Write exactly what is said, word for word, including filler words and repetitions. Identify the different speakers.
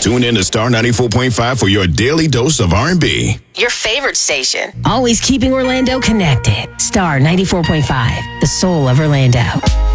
Speaker 1: Tune in to Star ninety-four point five for your daily dose of R and B.
Speaker 2: Your favorite station.
Speaker 3: Always keeping Orlando connected. Star ninety-four point five, the soul of Orlando.